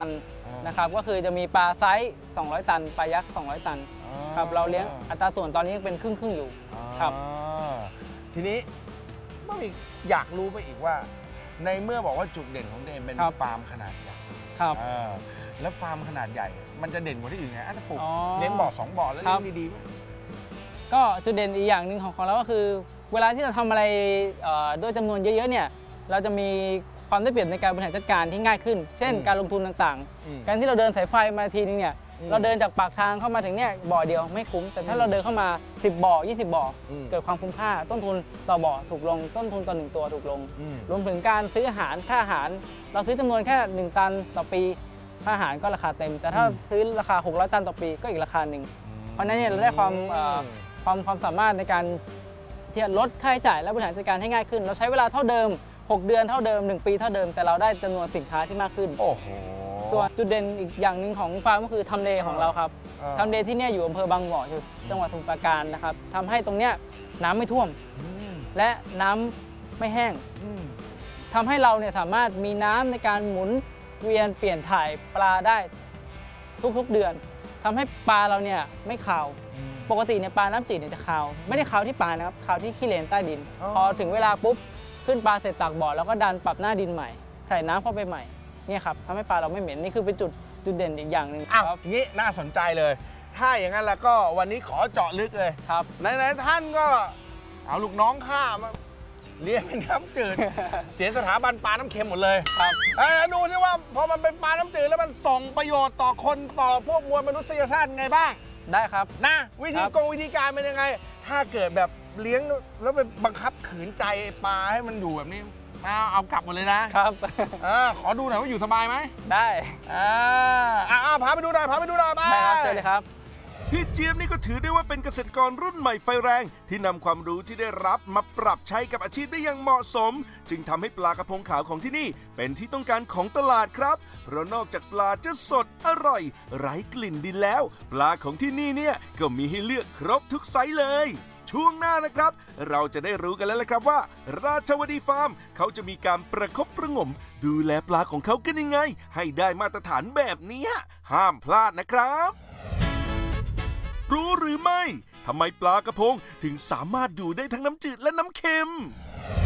ตันนะครับก็คือจะมีปลาไซส์200 ตันปลายักษ์200 ตันครับเราเลี้ยงอัตราส่วนตอนนี้เป็นครึ่งอยู่ครับทีนี้ก็อยากรู้ไปอีกว่าในเมื่อบอกว่าจุดเด่นของเดนเป็นฟาร์มขนาดใหญ่ครับแล้วฟาร์มขนาดใหญ่มันจะเด่นกว่าที่อื่นไงถ้าปลูกเลี้ยงบ่อ2 บ่อแล้วเลี้ยงดีๆก็จุดเด่นอีกอย่างหนึ่งของเราก็คือเวลาที่เราทำอะไรด้วยจำนวนเยอะๆเนี่ยเราจะมีความได้เปรียบในการบริหารจัดการที่ง่ายขึ้นเช่นการลงทุนต่างๆการที่เราเดินสายไฟมาทีนึงเนี่ยเราเดินจากปากทางเข้ามาถึงเนี่ยบ่อเดียวไม่คุ้มแต่ถ้าเราเดินเข้ามา10 บ่อ20 บ่อเกิดความคุ้มค่าต้นทุนต่อบ่อถูกลงต้นทุนต่อ1 ตัวถูกลงรวมถึงการซื้ออาหารค่าอาหารเราซื้อจำนวนแค่1 ตันต่อปีค่าอาหารก็ราคาเต็มแต่ถ้าซื้อราคา600 ตันต่อปีก็อีกราคาหนึ่งเพราะนั้นเนี่ยเราได้ความสามารถในการที่จะลดค่าใช้จ่ายและบริหารจัดการให้ง่ายขึ้นเราใช้เวลาเท่าเดิม6 เดือนเท่าเดิม1 ปีเท่าเดิมแต่เราได้จำนวนสินค้าที่มากขึ้นโอ้โหส่วนจุดเด่นอีกอย่างหนึ่งของฟาร์มก็คือทำเลของเราครับทำเลที่นี่อยู่อำเภอบางบ่อจังหวัดสมุทรปราการนะครับทำให้ตรงเนี้ยน้ำไม่ท่วมและน้ำไม่แห้งทำให้เราเนี่ยสามารถมีน้ำในการหมุนเวียนเปลี่ยนถ่ายปลาได้ทุกๆเดือนทำให้ปลาเราเนี่ยไม่ขาวปกติเนี่ยปลาน้ำจืดเนี่ยจะขาวไม่ได้ขาวที่ปลานะครับขาวที่ขี้เลนใต้ดินพอถึงเวลาปุ๊บขึ้นปลาเสร็จตากบ่อแล้วก็ดันปรับหน้าดินใหม่ใส่น้ำเข้าไปใหม่เนี่ยครับทำให้ปลาเราไม่เหม็นนี่คือเป็นจุดเด่นอีกอย่างหนึ่งครับงี้น่าสนใจเลยถ้าอย่างนั้นแล้วก็วันนี้ขอเจาะลึกเลยครับไหนๆท่านก็เอาลูกน้องข้ามาเลี้ยงเป็นน้ำจืด เสียสถาบันปลาน้ำเค็มหมดเลยครับดูสิว่าพอมันเป็นปลาน้ำจืดแล้วมันส่งประโยชน์ต่อคนต่อพวกมวลมนุษยชาติไงบ้างได้ครับนะวิธีการเป็นยังไงถ้าเกิดแบบเลี้ยงแล้วไปบังคับขืนใจปลาให้มันอยู่แบบนี้เอากลับหมดเลยนะครับขอดูหน่อยว่าอยู่สบายไหมได้พาไปดูหน่อยไปได้ครับเชิญเลยครับพี่เจี๊ยบนี่ก็ถือได้ว่าเป็นเกษตรกรรุ่นใหม่ไฟแรงที่นำความรู้ที่ได้รับมาปรับใช้กับอาชีพได้อย่างเหมาะสมจึงทำให้ปลากระพงขาวของที่นี่เป็นที่ต้องการของตลาดครับเพราะนอกจากปลาจะสดอร่อยไร้กลิ่นดินแล้วปลาของที่นี่เนี่ยก็มีให้เลือกครบทุกไซส์เลยช่วงหน้านะครับเราจะได้รู้กันแล้วละครับว่าราชวดีฟาร์มเขาจะมีการประคบประงมดูแลปลาของเขากันยังไงให้ได้มาตรฐานแบบนี้ห้ามพลาดนะครับรู้หรือไม่ทำไมปลากระพงถึงสามารถดูได้ทั้งน้ำจืดและน้ำเค็ม